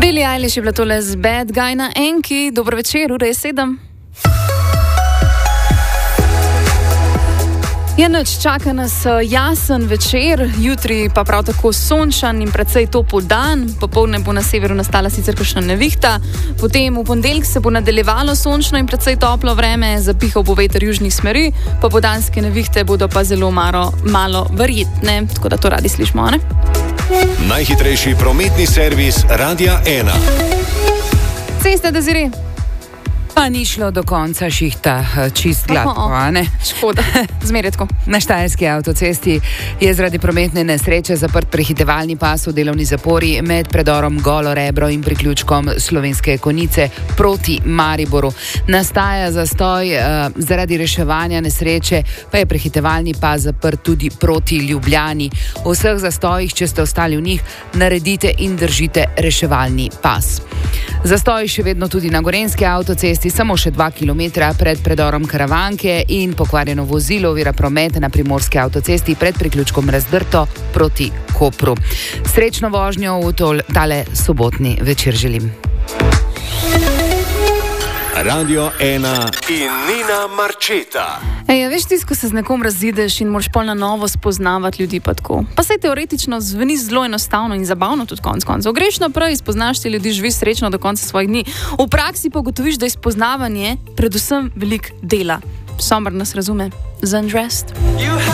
Billie Eilish je bila tole z Bad Guy na Enki. Dobro večer, ura je 7. Ja, noč čaka nas jasen večer, jutri pa prav tako sončan in precej topel dan. Popoldne bo na severu nastala sicer kakšna nevihta, potem v ponedeljek se bo nadaljevalo sončno in precej toplo vreme, zapihal bo veter južnih smeri, popoldanske nevihte bodo pa zelo malo verjetne, tako da to radi slišimo, ne? Najhitrejši prometni servis Radia 1. Cesta Desiree. Pa ni šlo do konca šihta čist gladko, a ne? Škoda, zmeraj tako. Na Štajerski avtocesti je zaradi prometne nesreče zaprt prehitevalni pas v delovni zapori med predorom Golo Rebro in priključkom Slovenske Konjice proti Mariboru. Nastaja zastoj zaradi reševanja nesreče, pa je prehitevalni pas zaprt tudi proti Ljubljani. V vseh zastojih, če ste ostali v njih, naredite in držite reševalni pas. Zastoj še vedno tudi na Gorenjski avtocesti, samo še 2 km pred predorom Karavanke in pokvarjeno vozilo ovira promet na Primorski avtocesti pred priključkom Razdrto proti Kopru. Srečno vožnjo v tale sobotni večer želim. Radio 1 in Nina Marčeta. Ej, veš ti, ko se z nekom razideš in moraš pol na novo spoznavati ljudi pa tako. Pa saj teoretično zveni zelo enostavno in zabavno tudi konec koncev. Greš naprej, spoznaš te ljudi, živiš srečno do konca svojih dni. V praksi pa ugotoviš, da je spoznavanje predvsem velik dela. Sommer nas razume. Zundressed.